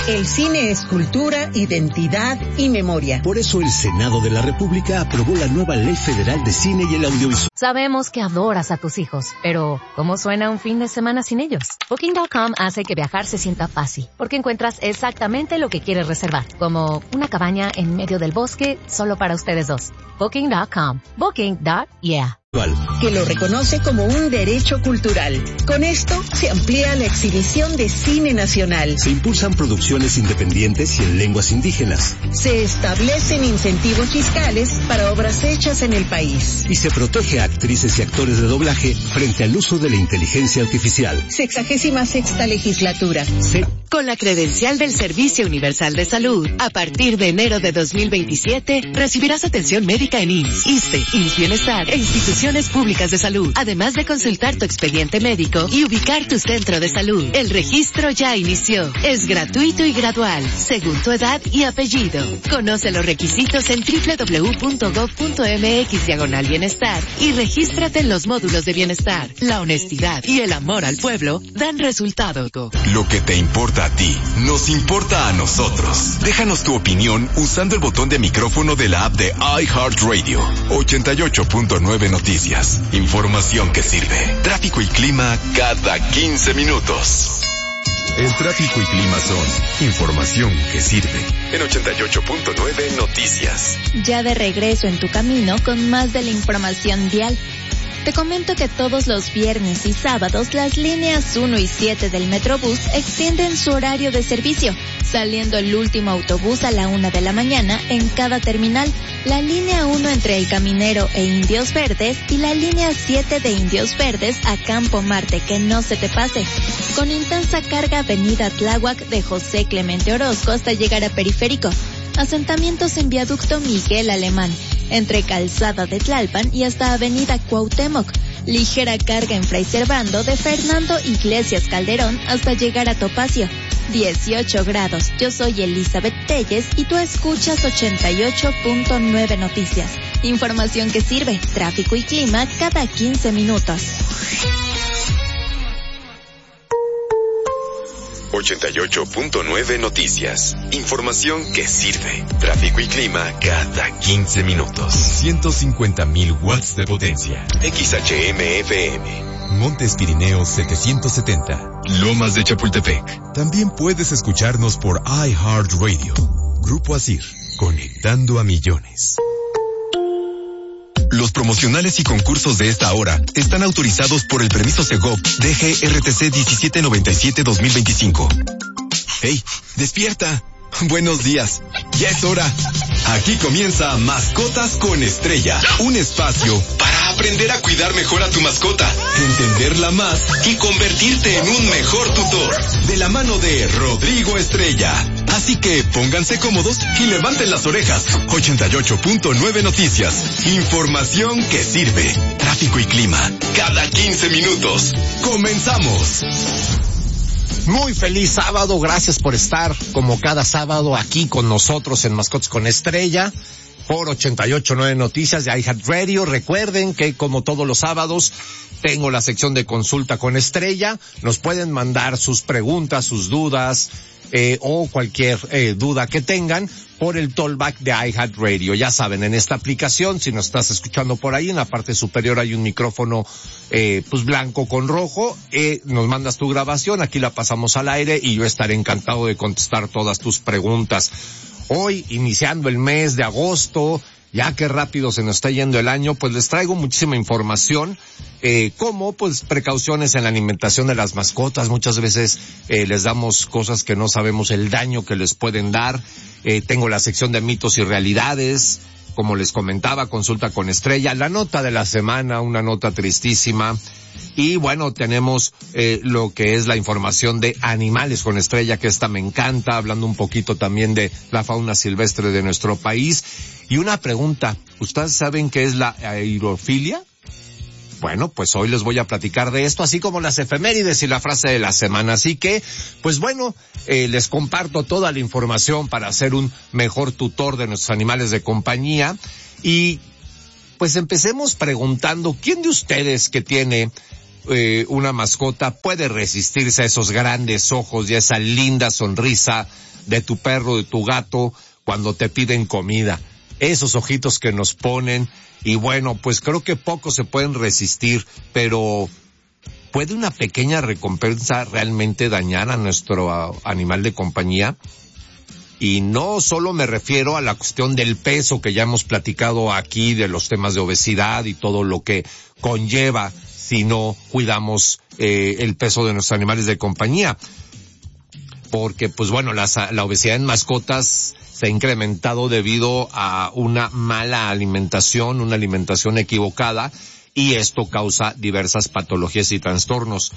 El cine es cultura, identidad y memoria. Por eso el Senado de la República aprobó la nueva Ley Federal de Cine y el Audiovisual. Sabemos que adoras a tus hijos, pero ¿cómo suena un fin de semana sin ellos? Booking.com hace que viajar se sienta fácil, porque encuentras exactamente lo que quieres reservar, como una cabaña en medio del bosque solo para ustedes dos. Booking.com. Booking.yeah. Que lo reconoce como un derecho cultural. Con esto se amplía la exhibición de cine nacional. Se impulsan producciones independientes y en lenguas indígenas. Se establecen incentivos fiscales para obras hechas en el país. Y se protege a actrices y actores de doblaje frente al uso de la inteligencia artificial. 66ª legislatura. Con la credencial del Servicio Universal de Salud, a partir de enero de 2027, recibirás atención médica en IMSS, ISSSTE, IMSS Bienestar e instituciones públicas de salud, además de consultar tu expediente médico y ubicar tu centro de salud. El registro ya inició. Es gratuito y gradual, según tu edad y apellido. Conoce los requisitos en www.gov.mx/bienestar y regístrate en los módulos de bienestar. La honestidad y el amor al pueblo dan resultado. Lo que te importa a ti, nos importa a nosotros. Déjanos tu opinión usando el botón de micrófono de la app de iHeartRadio. 88.9 Noticias. Información que sirve. Tráfico y clima cada 15 minutos. El tráfico y clima son información que sirve. En 88.9 Noticias. Ya de regreso en tu camino con más de la información vial. Te comento que todos los viernes y sábados las líneas 1 y 7 del Metrobús extienden su horario de servicio, saliendo el último autobús a la 1 de la mañana en cada terminal, la línea 1 entre El Caminero e Indios Verdes y la línea 7 de Indios Verdes a Campo Marte, que no se te pase. Con intensa carga Avenida Tláhuac de José Clemente Orozco hasta llegar a Periférico. Asentamientos en Viaducto Miguel Alemán, entre Calzada de Tlalpan y hasta Avenida Cuauhtémoc. Ligera carga en Fray Servando de Fernando Iglesias Calderón hasta llegar a Topacio. 18 grados. Yo soy Elizabeth Telles y tú escuchas 88.9 Noticias. Información que sirve. Tráfico y clima cada 15 minutos. 88.9 Noticias. Información que sirve. Tráfico y clima cada 15 minutos. 150,000 watts de potencia. XHM-FM. Montes Pirineos 770. Lomas de Chapultepec. También puedes escucharnos por iHeartRadio. Grupo Asir. Conectando a millones. Los promocionales y concursos de esta hora están autorizados por el permiso Segov DGRTC 1797-2025. ¡Hey! ¡Despierta! Buenos días. Ya es hora. Aquí comienza Mascotas con Estrella, un espacio para aprender a cuidar mejor a tu mascota, entenderla más y convertirte en un mejor tutor, de la mano de Rodrigo Estrella. Así que pónganse cómodos y levanten las orejas. 88.9 Noticias. Información que sirve. Tráfico y clima cada 15 minutos. ¡Comenzamos! Muy feliz sábado, gracias por estar como cada sábado aquí con nosotros en Mascotas con Estrella por 88.9 Noticias de iHeartRadio. Recuerden que como todos los sábados tengo la sección de Consulta con Estrella. Nos pueden mandar sus preguntas, sus dudas o cualquier duda que tengan por el tollback de iHeartRadio. Ya saben, en esta aplicación, si nos estás escuchando por ahí, en la parte superior hay un micrófono pues blanco con rojo. Nos mandas tu grabación, aquí la pasamos al aire y yo estaré encantado de contestar todas tus preguntas. Hoy, iniciando el mes de agosto, ya que rápido se nos está yendo el año, pues les traigo muchísima información, como pues precauciones en la alimentación de las mascotas. Muchas veces les damos cosas que no sabemos el daño que les pueden dar. Tengo la sección de mitos y realidades, como les comentaba, Consulta con Estrella, la nota de la semana, una nota tristísima. Y bueno, tenemos lo que es la información de Animales con Estrella, que esta me encanta, hablando un poquito también de la fauna silvestre de nuestro país. Y una pregunta, ¿ustedes saben qué es la aerofilia? Bueno, pues hoy les voy a platicar de esto, así como las efemérides y la frase de la semana. Así que, pues bueno, les comparto toda la información para ser un mejor tutor de nuestros animales de compañía. Y pues empecemos preguntando, ¿quién de ustedes que tiene una mascota puede resistirse a esos grandes ojos y a esa linda sonrisa de tu perro, de tu gato, cuando te piden comida. Esos ojitos que nos ponen, y bueno, pues creo que pocos se pueden resistir, pero ¿puede una pequeña recompensa realmente dañar a nuestro animal de compañía? Y no solo me refiero a la cuestión del peso que ya hemos platicado aquí, de los temas de obesidad y todo lo que conlleva si no cuidamos el peso de nuestros animales de compañía. Porque, pues bueno, la obesidad en mascotas se ha incrementado debido a una mala alimentación, una alimentación equivocada, y esto causa diversas patologías y trastornos.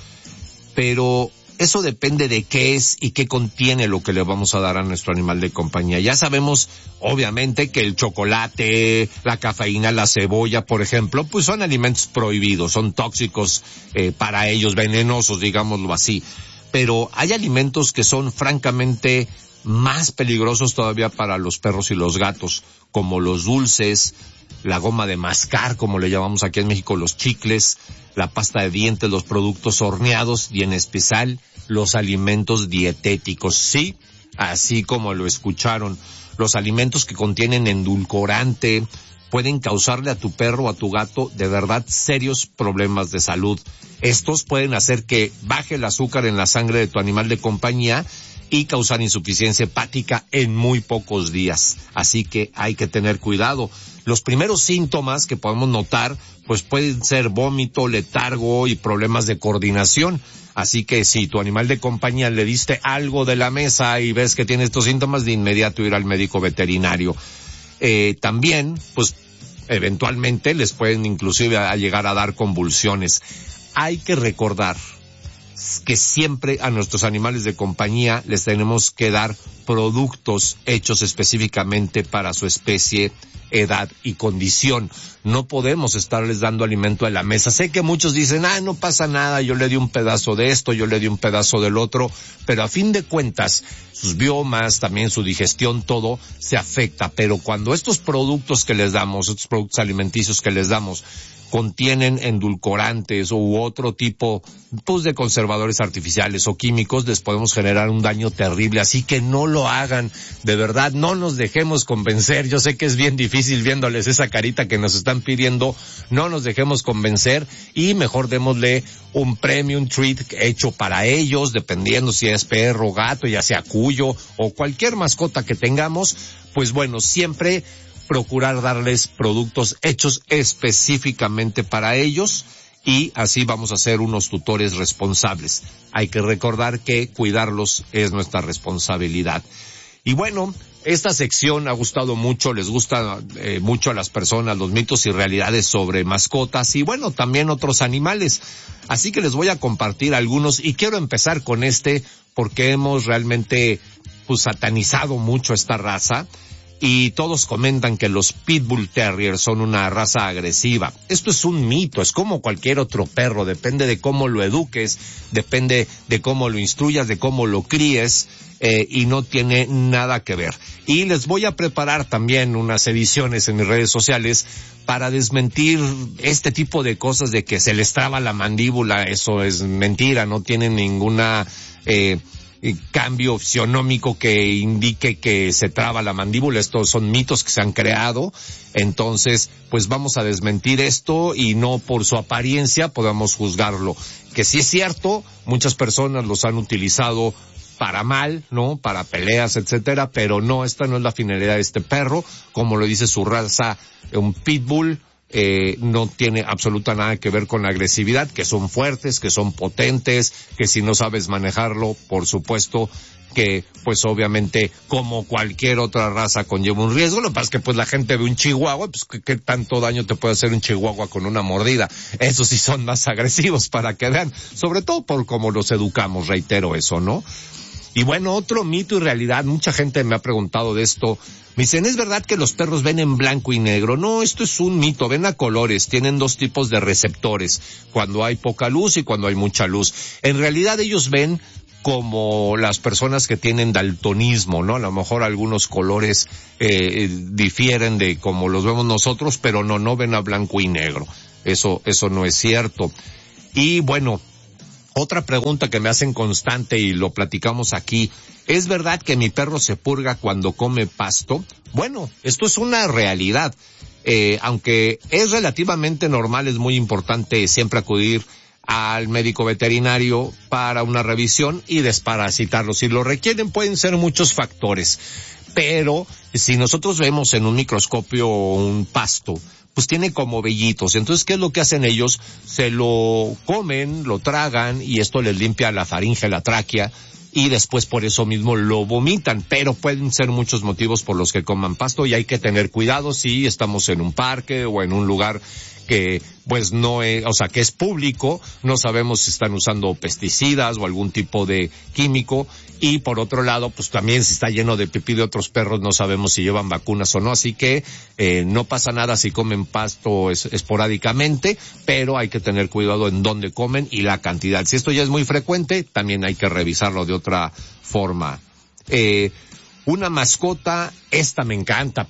Pero eso depende de qué es y qué contiene lo que le vamos a dar a nuestro animal de compañía. Ya sabemos, obviamente, que el chocolate, la cafeína, la cebolla, por ejemplo, pues son alimentos prohibidos, son tóxicos para ellos, venenosos, digámoslo así. Pero hay alimentos que son francamente más peligrosos todavía para los perros y los gatos, como los dulces, la goma de mascar, como le llamamos aquí en México, los chicles, la pasta de dientes, los productos horneados y en especial los alimentos dietéticos. Sí, así como lo escucharon, los alimentos que contienen endulcorante pueden causarle a tu perro o a tu gato de verdad serios problemas de salud. Estos pueden hacer que baje el azúcar en la sangre de tu animal de compañía y causar insuficiencia hepática en muy pocos días. Así que hay que tener cuidado. Los primeros síntomas que podemos notar, pues pueden ser vómito, letargo y problemas de coordinación. Así que si tu animal de compañía le diste algo de la mesa y ves que tiene estos síntomas, de inmediato ir al médico veterinario. También, pues, eventualmente les pueden inclusive llegar a dar convulsiones. Hay que recordar que siempre a nuestros animales de compañía les tenemos que dar productos hechos específicamente para su especie, edad y condición. No podemos estarles dando alimento de la mesa. Sé que muchos dicen, no pasa nada, yo le di un pedazo de esto, yo le di un pedazo del otro, pero a fin de cuentas, sus biomas, también su digestión, todo se afecta. Pero cuando estos productos que les damos, estos productos alimenticios que les damos, contienen endulcorantes u otro tipo, pues, de conservadores artificiales o químicos, les podemos generar un daño terrible. Así que no lo hagan, de verdad, no nos dejemos convencer. Yo sé que es bien difícil viéndoles esa carita que nos están pidiendo, no nos dejemos convencer y mejor démosle un premio, un treat hecho para ellos, dependiendo si es perro, gato, ya sea cuyo o cualquier mascota que tengamos. Pues bueno, siempre procurar darles productos hechos específicamente para ellos y así vamos a ser unos tutores responsables. Hay que recordar que cuidarlos es nuestra responsabilidad. Y bueno, esta sección ha gustado mucho, les gusta mucho a las personas los mitos y realidades sobre mascotas y bueno, también otros animales. Así que les voy a compartir algunos y quiero empezar con este porque hemos realmente pues satanizado mucho esta raza. Y todos comentan que los Pitbull Terriers son una raza agresiva. Esto es un mito, es como cualquier otro perro, depende de cómo lo eduques, depende de cómo lo instruyas, de cómo lo críes, y no tiene nada que ver. Y les voy a preparar también unas ediciones en mis redes sociales para desmentir este tipo de cosas de que se les traba la mandíbula. Eso es mentira, no tienen ninguna cambio fisionómico que indique que se traba la mandíbula. Estos son mitos que se han creado. Entonces, pues vamos a desmentir esto y no por su apariencia podamos juzgarlo. Que sí es cierto, muchas personas los han utilizado para mal, ¿no? Para peleas, etcétera, pero no, esta no es la finalidad de este perro. Como lo dice su raza, un pitbull, no tiene absoluta nada que ver con la agresividad, que son fuertes, que son potentes, que si no sabes manejarlo, por supuesto que pues obviamente como cualquier otra raza conlleva un riesgo. Lo que pasa es que pues la gente ve un chihuahua, pues ¿qué tanto daño te puede hacer un chihuahua con una mordida? Esos sí son más agresivos, para que vean, sobre todo por cómo los educamos, reitero eso, ¿no? Y bueno, otro mito y realidad, mucha gente me ha preguntado de esto. Me dicen, ¿es verdad que los perros ven en blanco y negro? No, esto es un mito, ven a colores, tienen dos tipos de receptores, cuando hay poca luz y cuando hay mucha luz. En realidad ellos ven como las personas que tienen daltonismo, ¿no? A lo mejor algunos colores difieren de como los vemos nosotros, pero no ven a blanco y negro. Eso no es cierto. Y bueno, otra pregunta que me hacen constante y lo platicamos aquí, ¿es verdad que mi perro se purga cuando come pasto? Bueno, esto es una realidad. Aunque es relativamente normal, es muy importante siempre acudir al médico veterinario para una revisión y desparasitarlo. Si lo requieren, pueden ser muchos factores. Pero si nosotros vemos en un microscopio un pasto, pues tiene como vellitos. Entonces, ¿qué es lo que hacen ellos? Se lo comen, lo tragan y esto les limpia la faringe, la tráquea, y después por eso mismo lo vomitan. Pero pueden ser muchos motivos por los que coman pasto y hay que tener cuidado si estamos en un parque o en un lugar que pues no es, o sea, que es público, no sabemos si están usando pesticidas o algún tipo de químico, y por otro lado, pues también si está lleno de pipí de otros perros, no sabemos si llevan vacunas o no, así que no pasa nada si comen pasto esporádicamente, pero hay que tener cuidado en dónde comen y la cantidad. Si esto ya es muy frecuente, también hay que revisarlo de otra forma. Una mascota, esta me encanta,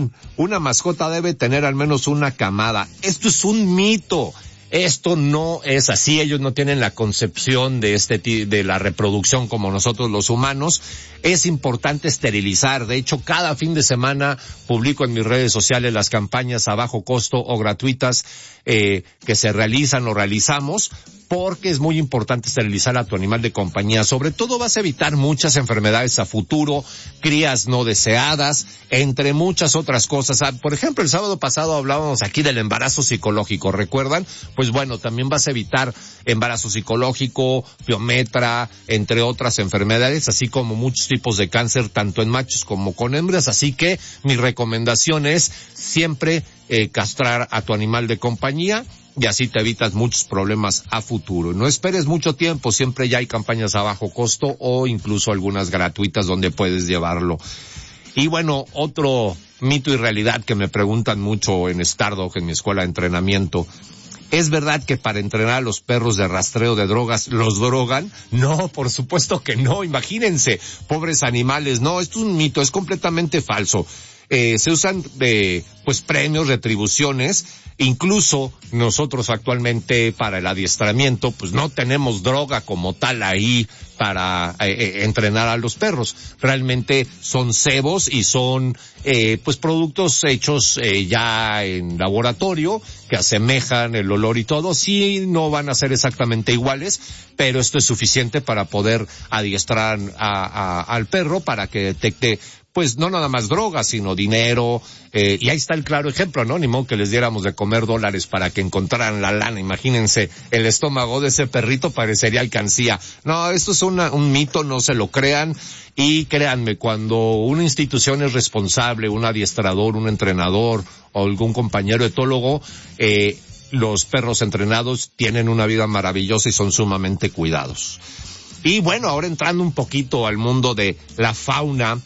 una mascota debe tener al menos una camada. Esto es un mito. Esto no es así, ellos no tienen la concepción de de la reproducción como nosotros los humanos. Es importante esterilizar. De hecho, cada fin de semana publico en mis redes sociales las campañas a bajo costo o gratuitas que se realizan o realizamos, porque es muy importante esterilizar a tu animal de compañía. Sobre todo vas a evitar muchas enfermedades a futuro, crías no deseadas, entre muchas otras cosas. Por ejemplo, el sábado pasado hablábamos aquí del embarazo psicológico, ¿recuerdan? Pues bueno, también vas a evitar embarazo psicológico, piometra, entre otras enfermedades, así como muchos tipos de cáncer, tanto en machos como con hembras. Así que mi recomendación es siempre castrar a tu animal de compañía, y así te evitas muchos problemas a futuro. No esperes mucho tiempo, siempre ya hay campañas a bajo costo o incluso algunas gratuitas donde puedes llevarlo. Y bueno, otro mito y realidad que me preguntan mucho en Stardog, en mi escuela de entrenamiento: ¿es verdad que para entrenar a los perros de rastreo de drogas los drogan? No, por supuesto que no, imagínense, pobres animales. No, esto es un mito, es completamente falso. Se usan pues premios, retribuciones. Incluso nosotros actualmente para el adiestramiento pues no tenemos droga como tal ahí para entrenar a los perros. Realmente son cebos y son pues productos hechos ya en laboratorio que asemejan el olor y todo. Sí, no van a ser exactamente iguales, pero esto es suficiente para poder adiestrar al perro para que detecte pues no nada más drogas, sino dinero, y ahí está el claro ejemplo, ¿no? Ni modo que les diéramos de comer dólares para que encontraran la lana. Imagínense, el estómago de ese perrito parecería alcancía. No, esto es un mito, no se lo crean, y créanme, cuando una institución es responsable, un adiestrador, un entrenador o algún compañero etólogo, los perros entrenados tienen una vida maravillosa y son sumamente cuidados. Y bueno, ahora entrando un poquito al mundo de la fauna,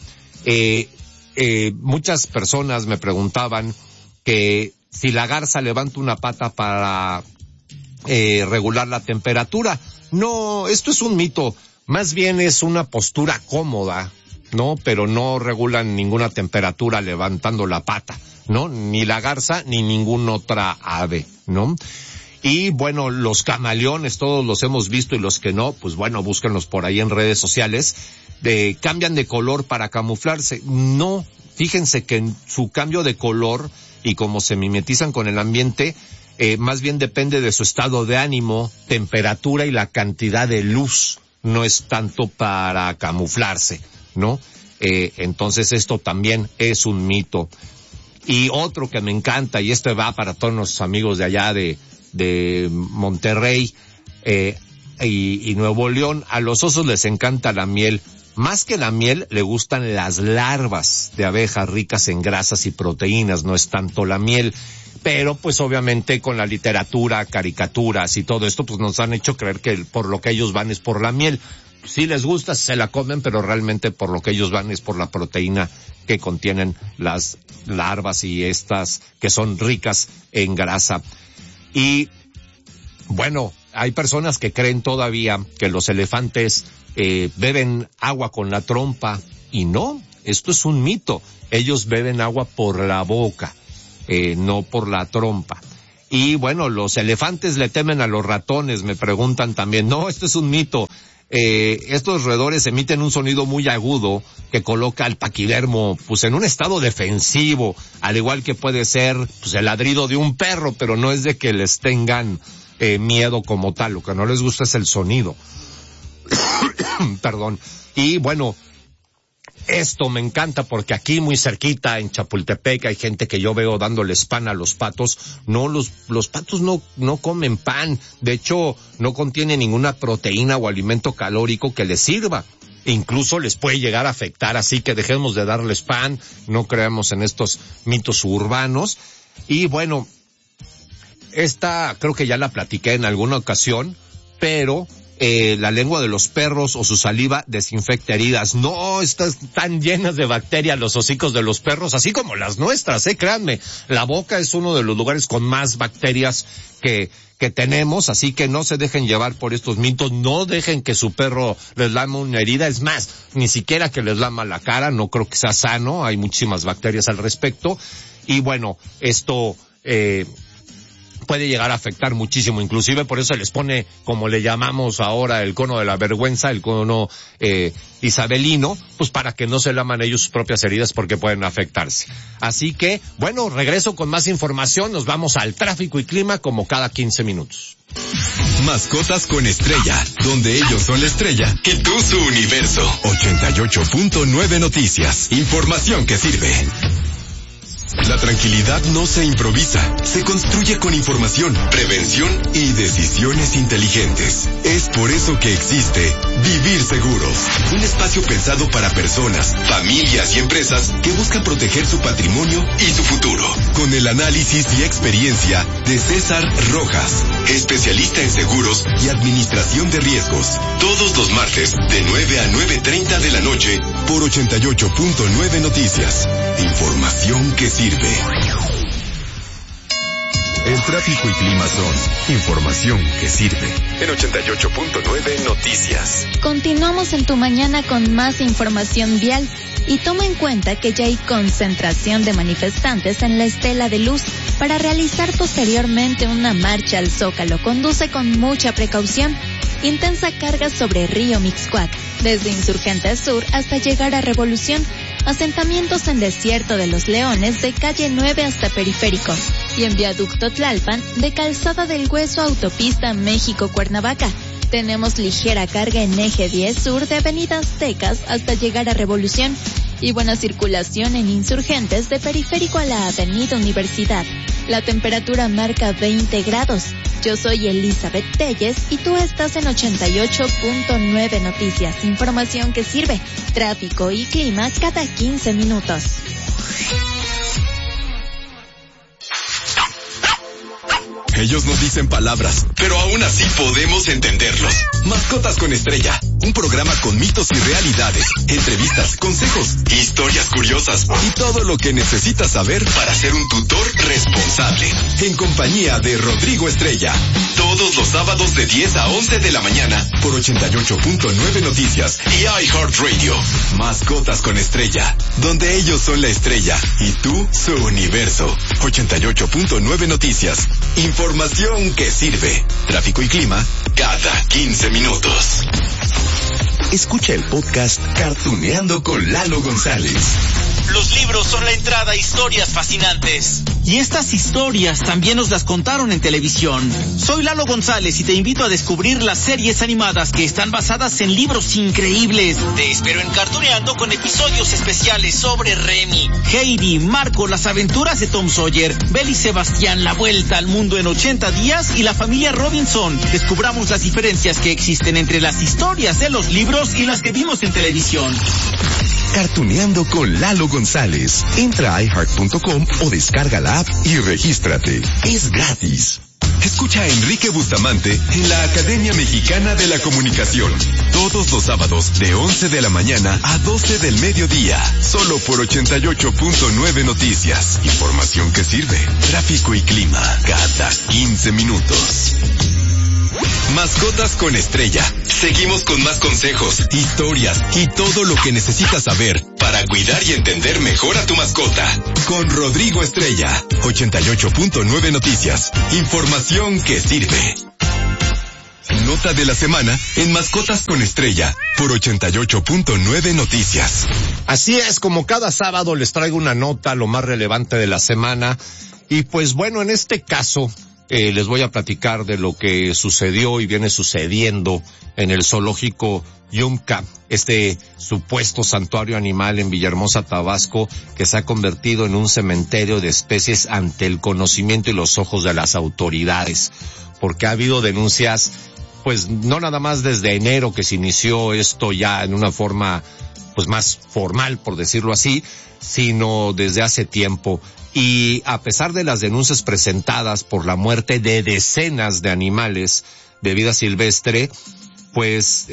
muchas personas me preguntaban que si la garza levanta una pata para regular la temperatura. No, esto es un mito, más bien es una postura cómoda, ¿no? Pero no regulan ninguna temperatura levantando la pata, ¿no? Ni la garza ni ninguna otra ave, ¿no? Y bueno, los camaleones, todos los hemos visto, y los que no, pues bueno, búsquenlos por ahí en redes sociales. Cambian de color para camuflarse. No, fíjense que en su cambio de color y cómo se mimetizan con el ambiente, más bien depende de su estado de ánimo, temperatura y la cantidad de luz. No es tanto para camuflarse, ¿no? Entonces esto también es un mito. Y otro que me encanta, y este va para todos los amigos de allá de Monterrey y Nuevo León: a los osos les encanta la miel. Más que la miel, le gustan las larvas de abejas ricas en grasas y proteínas, no es tanto la miel. Pero pues obviamente con la literatura, caricaturas y todo esto, pues nos han hecho creer que por lo que ellos van es por la miel. Sí les gusta, se la comen, pero realmente por lo que ellos van es por la proteína que contienen las larvas y estas que son ricas en grasa. Y bueno, hay personas que creen todavía que los elefantes beben agua con la trompa, y no, esto es un mito. Ellos beben agua por la boca, no por la trompa. Y bueno, los elefantes le temen a los ratones, me preguntan también. No, esto es un mito. Estos roedores emiten un sonido muy agudo que coloca al paquidermo pues en un estado defensivo, al igual que puede ser pues el ladrido de un perro, pero no es de que les tengan miedo como tal, lo que no les gusta es el sonido. Perdón. Y bueno, esto me encanta porque aquí muy cerquita en Chapultepec hay gente que yo veo dándoles pan a los patos. No, los patos no comen pan. De hecho, no contiene ninguna proteína o alimento calórico que les sirva. Incluso les puede llegar a afectar, así que dejemos de darles pan, no creamos en estos mitos urbanos. Y bueno, esta creo que ya la platiqué en alguna ocasión, pero la lengua de los perros o su saliva desinfecta heridas. No, están llenas de bacterias los hocicos de los perros, así como las nuestras, créanme. La boca es uno de los lugares con más bacterias que tenemos, así que no se dejen llevar por estos mitos, no dejen que su perro les lama una herida, es más, ni siquiera que les lama la cara, no creo que sea sano, hay muchísimas bacterias al respecto. Y bueno, esto puede llegar a afectar muchísimo, inclusive por eso se les pone, como le llamamos ahora, el cono de la vergüenza, el cono isabelino, pues para que no se laman ellos sus propias heridas porque pueden afectarse. Así que, bueno, regreso con más información, nos vamos al tráfico y clima como cada 15 minutos. Mascotas con Estrella, donde ellos son la estrella y tú su universo. 88.9 Noticias, información que sirve. La tranquilidad no se improvisa, se construye con información, prevención y decisiones inteligentes. Es por eso que existe Vivir Seguros, un espacio pensado para personas, familias y empresas que buscan proteger su patrimonio y su futuro. Con el análisis y experiencia de César Rojas, especialista en seguros y administración de riesgos. Todos los martes de 9 a 9:30 de la noche por 88.9 Noticias. Información que sirve. El tráfico y clima son información que sirve. En 88.9 Noticias. Continuamos en tu mañana con más información vial y toma en cuenta que ya hay concentración de manifestantes en la Estela de Luz para realizar posteriormente una marcha al Zócalo. Conduce con mucha precaución. Intensa carga sobre Río Mixcoac, desde Insurgentes Sur hasta llegar a Revolución. Asentamientos en Desierto de los Leones de calle 9 hasta Periférico y en Viaducto Tlalpan de Calzada del Hueso Autopista México-Cuernavaca. Tenemos ligera carga en eje 10 sur de Avenida Aztecas hasta llegar a Revolución y buena circulación en Insurgentes de Periférico a la Avenida Universidad. La temperatura marca 20 grados. Yo soy Elizabeth Telles y tú estás en 88.9 Noticias. Información que sirve. Tráfico y clima cada 15 minutos. Ellos no dicen palabras, pero aún así podemos entenderlos. Mascotas con Estrella, un programa con mitos y realidades, entrevistas, consejos, historias curiosas y todo lo que necesitas saber para ser un tutor responsable. En compañía de Rodrigo Estrella, todos los sábados de 10 a 11 de la mañana por 88.9 Noticias y iHeartRadio. Mascotas con Estrella, donde ellos son la estrella y tú su universo. 88.9 Noticias. Información que sirve. Tráfico y clima cada 15 minutos. Escucha el podcast Cartuneando con Lalo González. Los libros son la entrada a historias fascinantes. Y estas historias también nos las contaron en televisión. Soy Lalo González y te invito a descubrir las series animadas que están basadas en libros increíbles. Te espero en Cartuneando con episodios especiales sobre Remy, Heidi, Marco, las aventuras de Tom Sawyer, Belle y Sebastián, la vuelta al mundo en 80 días y la familia Robinson. Descubramos las diferencias que existen entre las historias de los libros y las que vimos en televisión. Cartuneando con Lalo González. Entra a iHeart.com o descarga la app y regístrate. Es gratis. Escucha a Enrique Bustamante en la Academia Mexicana de la Comunicación. Todos los sábados de 11 de la mañana a 12 del mediodía. Solo por 88.9 Noticias. Información que sirve. Tráfico y clima cada 15 minutos. Mascotas con Estrella. Seguimos con más consejos, historias y todo lo que necesitas saber para para cuidar y entender mejor a tu mascota. Con Rodrigo Estrella, 88.9 Noticias. Información que sirve. Nota de la semana en Mascotas con Estrella por 88.9 Noticias. Así es, como cada sábado les traigo una nota, lo más relevante de la semana. Y pues bueno, en este caso les voy a platicar de lo que sucedió y viene sucediendo en el zoológico Yumka, este supuesto santuario animal en Villahermosa, Tabasco, que se ha convertido en un cementerio de especies ante el conocimiento y los ojos de las autoridades, porque ha habido denuncias, pues no nada más desde enero que se inició esto ya en una forma pues más formal, por decirlo así, sino desde hace tiempo. Y a pesar de las denuncias presentadas por la muerte de decenas de animales de vida silvestre, pues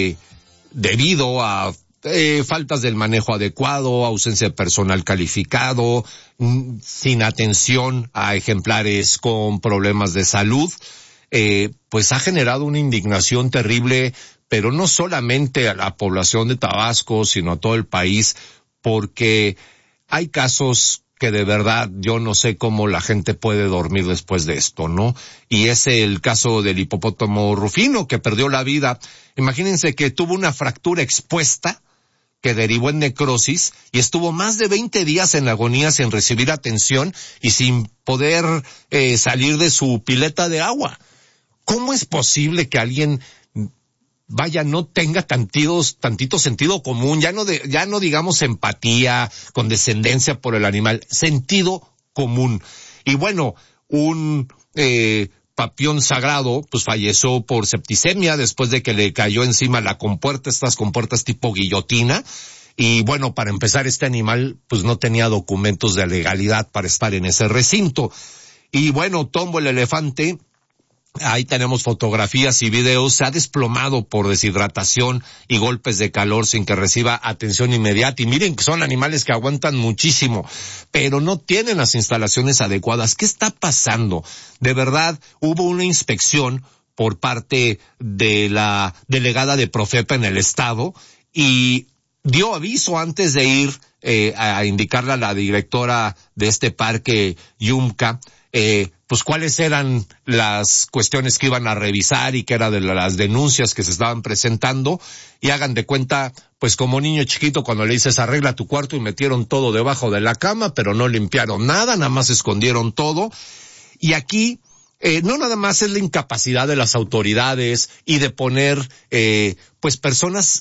debido a faltas del manejo adecuado, ausencia de personal calificado, sin atención a ejemplares con problemas de salud, pues ha generado una indignación terrible, pero no solamente a la población de Tabasco, sino a todo el país, porque hay casos que de verdad yo no sé cómo la gente puede dormir después de esto, ¿no? Y es el caso del hipopótamo Rufino, que perdió la vida. Imagínense que tuvo una fractura expuesta que derivó en necrosis y estuvo más de 20 días en agonía sin recibir atención y sin poder salir de su pileta de agua. ¿Cómo es posible que alguien no tenga tantito sentido común, ya no digamos empatía, condescendencia por el animal, sentido común? Y bueno, un papión sagrado pues falleció por septicemia después de que le cayó encima la compuerta, estas compuertas tipo guillotina. Y bueno, para empezar, este animal pues no tenía documentos de legalidad para estar en ese recinto. Y bueno, Tombo el elefante, ahí tenemos fotografías y videos, se ha desplomado por deshidratación y golpes de calor sin que reciba atención inmediata. Y miren que son animales que aguantan muchísimo, pero no tienen las instalaciones adecuadas. ¿Qué está pasando? De verdad, hubo una inspección por parte de la delegada de Profepa en el estado y dio aviso antes de ir a indicarle a la directora de este parque Yumka, pues cuáles eran las cuestiones que iban a revisar y que era de las denuncias que se estaban presentando. Y hagan de cuenta, pues como niño chiquito cuando le dices arregla tu cuarto y metieron todo debajo de la cama, pero no limpiaron nada más escondieron todo. Y aquí no nada más es la incapacidad de las autoridades y de poner pues personas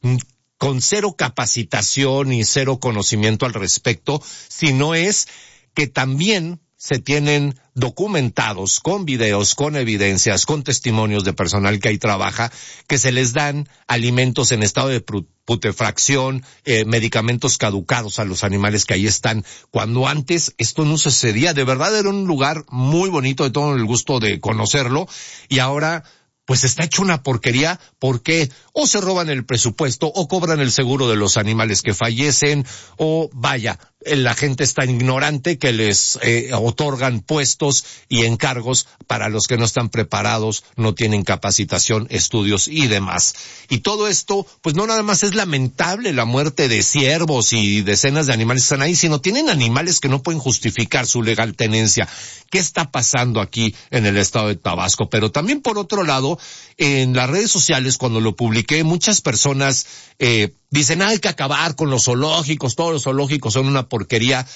con cero capacitación y cero conocimiento al respecto, sino es que también se tienen documentados con videos, con evidencias, con testimonios de personal que ahí trabaja, que se les dan alimentos en estado de putrefacción, medicamentos caducados a los animales que ahí están, cuando antes esto no sucedía. De verdad era un lugar muy bonito, de todo el gusto de conocerlo, y ahora pues está hecho una porquería porque o se roban el presupuesto o cobran el seguro de los animales que fallecen o vaya, la gente es tan ignorante que les otorgan puestos y encargos para los que no están preparados, no tienen capacitación, estudios y demás. Y todo esto, pues no nada más es lamentable la muerte de ciervos y decenas de animales que están ahí, sino tienen animales que no pueden justificar su legal tenencia. ¿Qué está pasando aquí en el estado de Tabasco? Pero también por otro lado, en las redes sociales cuando lo publiqué, muchas personas dicen hay que acabar con los zoológicos, todos los zoológicos son una porquería.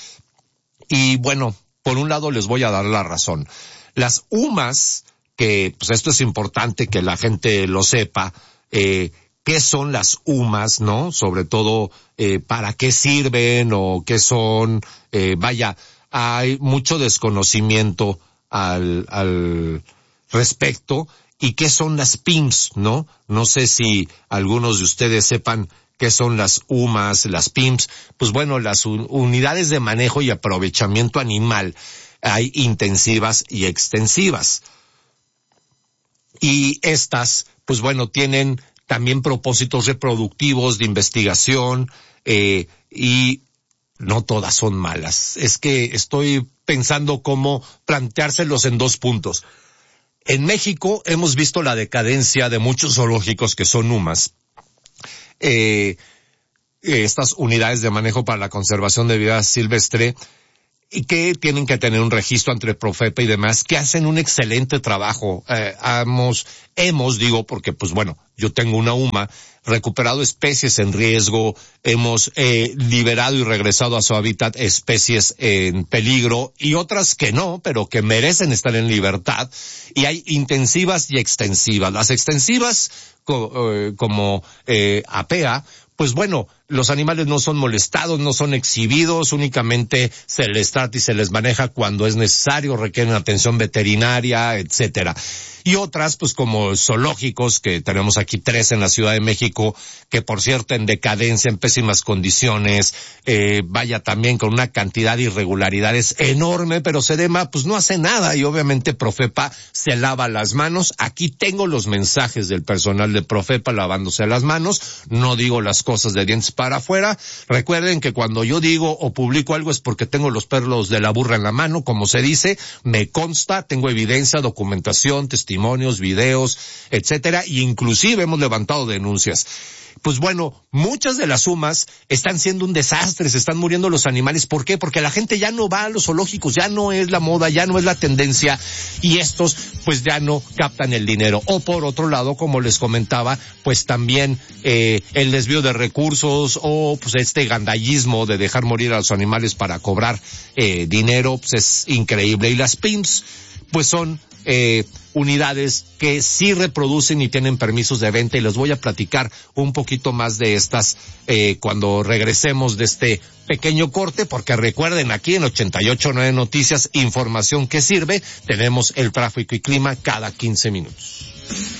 Y bueno, por un lado les voy a dar la razón. Las UMAS, que pues esto es importante que la gente lo sepa, qué son las UMAS, ¿no? Sobre todo, para qué sirven o qué son, vaya, hay mucho desconocimiento al respecto. ¿Y qué son las PIMS, no? No sé si algunos de ustedes sepan qué son las UMAS, las PIMS. Pues bueno, las unidades de manejo y aprovechamiento animal, hay intensivas y extensivas. Y estas, pues bueno, tienen también propósitos reproductivos, de investigación, y no todas son malas. Es que estoy pensando cómo planteárselos en dos puntos. En México hemos visto la decadencia de muchos zoológicos que son UMAS. estas unidades de manejo para la conservación de vida silvestre, y que tienen que tener un registro ante Profepa y demás, que hacen un excelente trabajo. Hemos, digo, porque pues bueno, yo tengo una UMA, recuperado especies en riesgo, hemos liberado y regresado a su hábitat especies en peligro y otras que no, pero que merecen estar en libertad, y hay intensivas y extensivas. Las extensivas, como APEA, pues bueno, los animales no son molestados, no son exhibidos, únicamente se les trata y se les maneja cuando es necesario, requieren atención veterinaria, etcétera. Y otras, pues como zoológicos, que tenemos aquí 3 en la Ciudad de México, que por cierto en decadencia, en pésimas condiciones, vaya también con una cantidad de irregularidades enorme, pero SEDEMA pues no hace nada, y obviamente Profepa se lava las manos. Aquí tengo los mensajes del personal de Profepa lavándose las manos, no digo las cosas de dientes para afuera. Recuerden que cuando yo digo o publico algo es porque tengo los pelos de la burra en la mano, como se dice, me consta, tengo evidencia, documentación, testimonios, videos, etcétera, y inclusive hemos levantado denuncias. Pues bueno, muchas de las UMAs están siendo un desastre, se están muriendo los animales. ¿Por qué? Porque la gente ya no va a los zoológicos, ya no es la moda, ya no es la tendencia, y estos pues ya no captan el dinero. O por otro lado, como les comentaba, pues también el desvío de recursos, o pues este gandallismo de dejar morir a los animales para cobrar dinero, pues es increíble. Y las PIMS pues son unidades que sí reproducen y tienen permisos de venta, y les voy a platicar un poquito más de estas cuando regresemos de este pequeño corte, porque recuerden, aquí en 88.9 Noticias, información que sirve, tenemos el tráfico y clima cada 15 minutos.